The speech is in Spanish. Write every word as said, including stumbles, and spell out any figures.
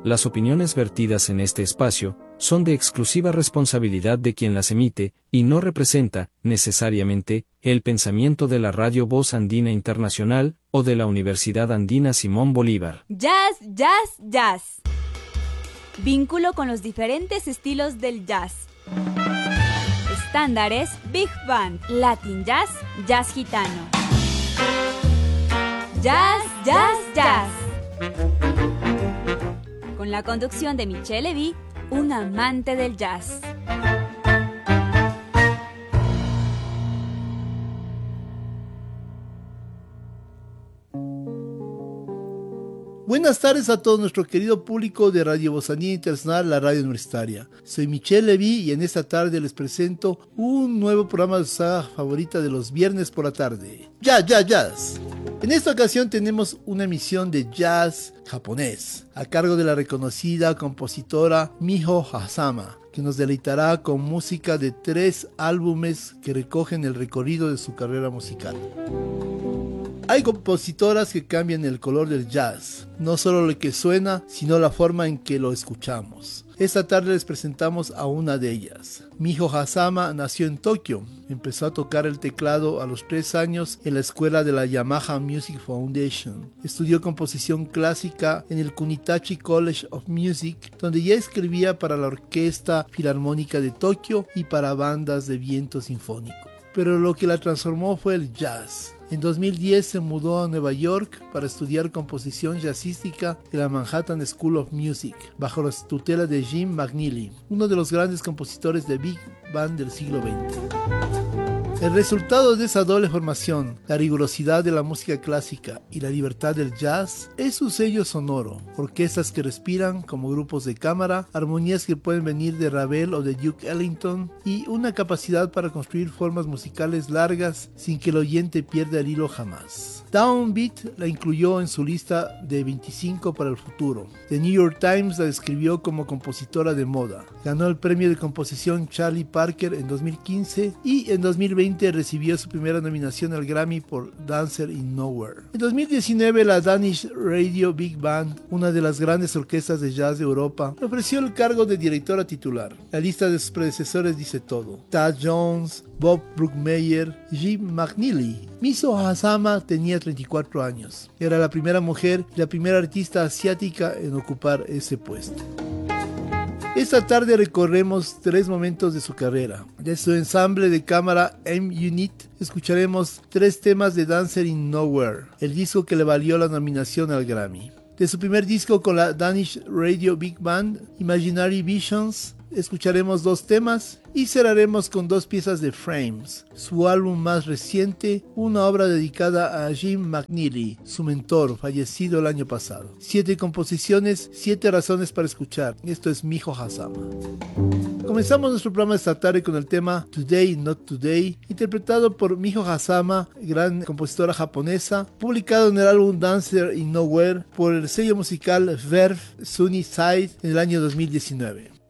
Las opiniones vertidas en este espacio son de exclusiva responsabilidad de quien las emite, y no representa, necesariamente, el pensamiento de la Radio Voz Andina Internacional o de la Universidad Andina Simón Bolívar. Jazz, jazz, jazz. Vínculo con los diferentes estilos del jazz. Estándares, Big Band, Latin Jazz, Jazz Gitano. Jazz, jazz, jazz. Con la conducción de Michelle Levy, un amante del jazz. Buenas tardes a todo nuestro querido público de Radio Voz Andina Internacional, la radio universitaria. Soy Michelle Levy y en esta tarde les presento un nuevo programa de su saga favorita de los viernes por la tarde. Jazz, jazz, jazz. En esta ocasión tenemos una emisión de jazz japonés a cargo de la reconocida compositora Miho Hazama, que nos deleitará con música de tres álbumes que recogen el recorrido de su carrera musical. Hay compositoras que cambian el color del jazz, no solo lo que suena, sino la forma en que lo escuchamos. Esta tarde les presentamos a una de ellas. Miho Hazama nació en Tokio. Empezó a tocar el teclado a los tres años en la escuela de la Yamaha Music Foundation. Estudió composición clásica en el Kunitachi College of Music, donde ya escribía para la Orquesta Filarmónica de Tokio y para bandas de viento sinfónico. Pero lo que la transformó fue el jazz. En dos mil diez se mudó a Nueva York para estudiar composición jazzística en la Manhattan School of Music, bajo la tutela de Jim McNeely, uno de los grandes compositores de Big Band del siglo veinte. El resultado de esa doble formación, la rigurosidad de la música clásica y la libertad del jazz, es su sello sonoro, orquestas que respiran como grupos de cámara, armonías que pueden venir de Ravel o de Duke Ellington y una capacidad para construir formas musicales largas sin que el oyente pierda el hilo jamás. Downbeat la incluyó en su lista de veinticinco para el futuro. The New York Times la describió como compositora de moda. Ganó el premio de composición Charlie Parker en dos mil quince y en dos mil veinte recibió su primera nominación al Grammy por Dancer in Nowhere. En dos mil diecinueve la Danish Radio Big Band, una de las grandes orquestas de jazz de Europa, le ofreció el cargo de directora titular. La lista de sus predecesores dice todo. Thad Jones, Bob Brookmeyer, Jim McNeely. Miho Hazama tenía treinta y cuatro años. Era la primera mujer y la primera artista asiática en ocupar ese puesto. Esta tarde recorremos tres momentos de su carrera. De su ensamble de cámara M-Unit escucharemos tres temas de Dancer in Nowhere, el disco que le valió la nominación al Grammy. De su primer disco con la Danish Radio Big Band, Imaginary Visions, escucharemos dos temas y cerraremos con dos piezas de Frames, su álbum más reciente, una obra dedicada a Jim McNeely, su mentor, fallecido el año pasado. Siete composiciones, siete razones para escuchar. Esto es Miho Hazama. Comenzamos nuestro programa esta tarde con el tema Today Not Today, interpretado por Miho Hazama, gran compositora japonesa, publicado en el álbum Dancer in Nowhere por el sello musical Verve Sunny Side en el año dos mil diecinueve.